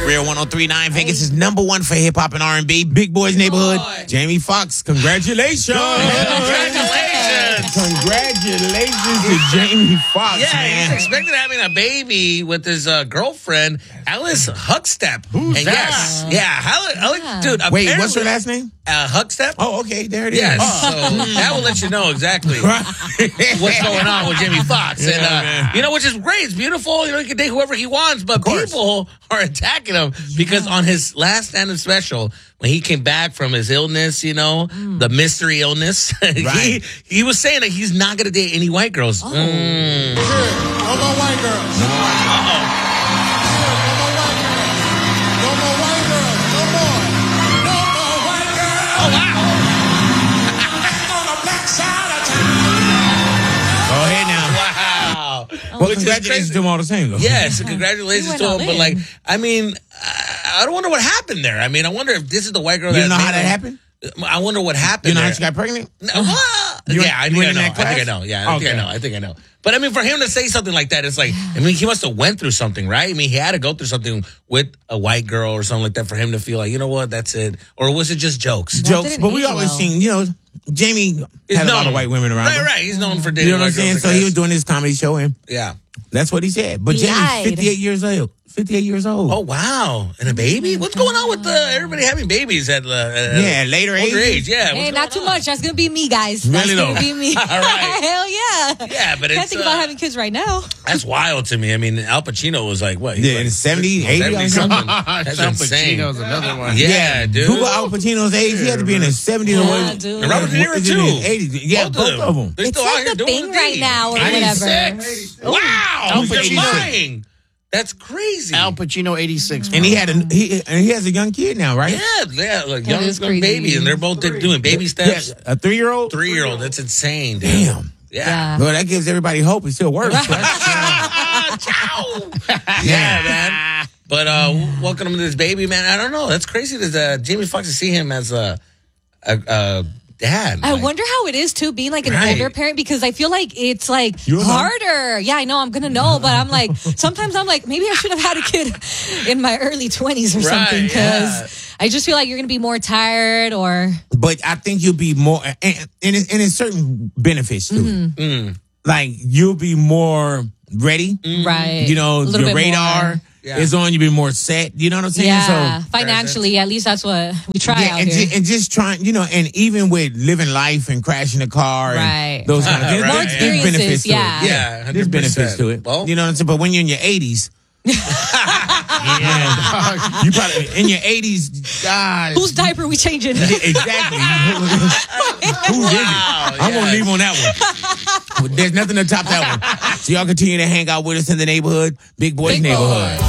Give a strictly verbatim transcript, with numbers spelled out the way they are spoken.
Real one oh three point nine, Vegas is number one for hip hop and R and B. Big Boys Neighborhood. Boy. Jamie Foxx, congratulations. Congratulations. Congratulations to Jamie Foxx, Yeah, man. he's expected having a baby with his uh, girlfriend, Alice Huckstep. Who's and that? Yes, yeah, Alice, Alice, Yeah. dude. Wait, apparently- what's her last name? Uh, Huckstep. Oh, okay, there it is. Yes, Oh. so that will let you know exactly what's going on with Jamie Foxx. Yeah, and, uh, man. you know, which is great. It's beautiful. You know, he can date whoever he wants, but people are attacking him because on his last stand-up special, when he came back from his illness, you know, Mm. the mystery illness, Right. he, he was saying that he's not going to date any white girls. Oh. Mm. No more white girls. No more white girls. No more white girls. No more. No more white girls. Oh, wow. On the black side of town. Go ahead now. Wow. Well, Which is congratulations crazy. to him all the same, though. Yes, congratulations went to all him. But, in. like, I mean, I, I don't wonder what happened there. I mean, I wonder if this is the white girl You that know how made that him- happened? I wonder what happened You know there. how she got pregnant? No, what? You yeah, I you think went I in know. that I think I class? know. Yeah, I think I Okay. know. I think I know. But I mean, for him to say something like that, it's like, I mean, he must have went through something, right? I mean, he had to go through something with a white girl or something like that for him to feel like, you know what, that's it. Or was it just jokes? That Jokes, didn't but we age always well. seen, you know, Jamie He's had a lot known. of white women around Right, him. right. He's known for dating You know what I'm white saying? girls, So I he guess. was doing his comedy show, and Yeah. that's what he said. But He Jamie's lied. fifty-eight years old. fifty-eight years old. Oh, wow. And a baby? What's going on with uh, everybody having babies at, uh, at Yeah, later older age. age? Yeah. Hey, what's not going too on? much. That's gonna be me, guys. That's Really gonna though? be me. All right. Hell yeah. Yeah, but Can't it's, think uh, about having kids right now. That's wild to me. I mean, Al Pacino was like, what? He's Yeah, like in seventy, eighty, seventy or something. something. That's Al insane. Pacino's another one. Yeah, dude. Google Al Pacino's age. He had to be in his seventies or Yeah, what? dude. And Robert De Niro, Is it too. in his eighties? Yeah, both, of them. They're It's still out like here the doing thing the right thing. now or eighty-six. whatever. Wow. Al You're Pacino. lying. That's crazy. Al Pacino, eighty-six. And he had a he and he has a young kid now, right? Yeah, yeah, like That young, is young crazy. baby, and they're both doing baby steps. Yeah, a three year old. Three year old. That's insane, dude. Damn. Yeah. Yeah. Well, that gives everybody hope. It still works. Ciao. Yeah, man. But uh, welcome to this baby, man. I don't know. That's crazy that uh, Jamie Foxx to see him as a a, a dad. I Like, wonder how it is too, being like an Right. older parent, because I feel like it's like You'll know. harder. Yeah, I know I'm gonna know, but I'm like sometimes I'm like maybe I should have had a kid in my early twenties or Right, something, because yeah. I just feel like you're gonna be more tired or But I think you'll be more, and, and, it- and it's certain benefits to it. Mm. Like you'll be more ready. right. You know, a little your bit radar more. Yeah. is on. You'll be more set. You know what I'm saying? Yeah, So, financially, at least that's what we try yeah, out and, here. ju- and just trying, you know, and even with living life and crashing a car and Right. those kind of things, Right. More there's experiences, benefits to yeah. it. Yeah, one there's hundred percent. benefits to it. Well- you know what I'm saying? But when you're in your eighties, yeah, you probably in your eighties. God, Whose diaper we changing? exactly? Who's in it? Wow, I'm gonna yes. leave on that one. There's nothing to top that one. So y'all continue to hang out with us in the neighborhood, Big Boys Big Neighborhood. Boy.